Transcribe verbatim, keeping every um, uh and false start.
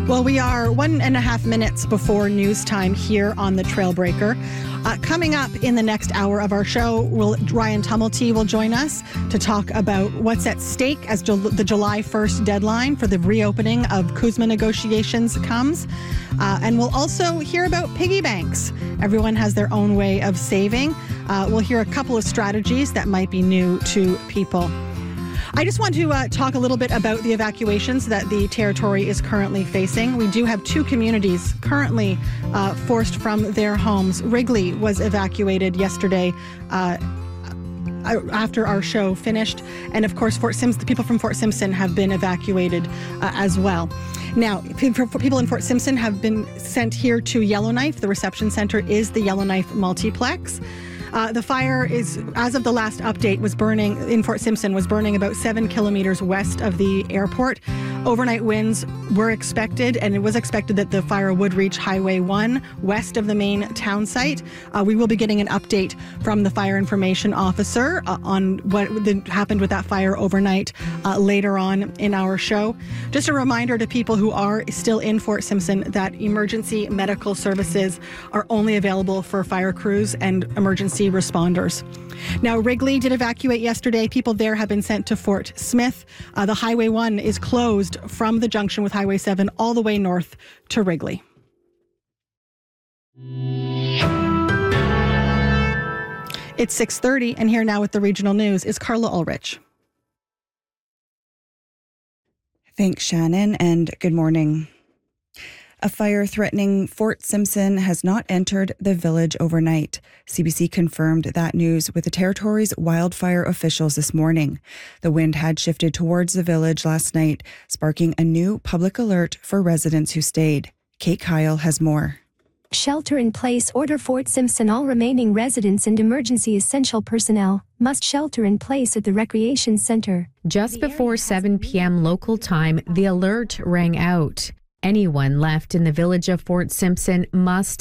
Well, we are one and a half minutes before news time here on the Trailbreaker. Uh, coming up in the next hour of our show, will Ryan Tumulty will join us to talk about what's at stake as Ju- the July first deadline for the reopening of CUSMA negotiations comes. Uh, and we'll also hear about piggy banks. Everyone has their own way of saving. Uh, we'll hear a couple of strategies that might be new to people. I just want to uh, talk a little bit about the evacuations that the territory is currently facing. We do have two communities currently uh, forced from their homes. Wrigley was evacuated yesterday uh, after our show finished. And of course, Fort Sims, the people from Fort Simpson have been evacuated uh, as well. Now, people in Fort Simpson have been sent here to Yellowknife. The reception center is the Yellowknife Multiplex. Uh, the fire is, as of the last update, was burning in Fort Simpson, was burning about seven kilometers west of the airport. Overnight winds were expected, and it was expected that the fire would reach Highway one west of the main town site. Uh, we will be getting an update from the fire information officer uh, on what the, happened with that fire overnight uh, later on in our show. Just a reminder to people who are still in Fort Simpson that emergency medical services are only available for fire crews and emergency responders. Now, Wrigley did evacuate yesterday. People there have been sent to Fort Smith. Uh, the Highway one is closed from the junction with Highway seven all the way north to Wrigley. It's six thirty, and here now with the regional news is Carla Ulrich. Thanks, Shannon, and good morning. A fire threatening Fort Simpson has not entered the village overnight. C B C confirmed that news with the territory's wildfire officials this morning. The wind had shifted towards the village last night, sparking a new public alert for residents who stayed. Kate Kyle has more. Shelter-in-place order. Fort Simpson. All remaining residents and emergency essential personnel must shelter in place at the recreation center. Just before seven p.m. local time, the alert rang out. Anyone left in the village of Fort Simpson must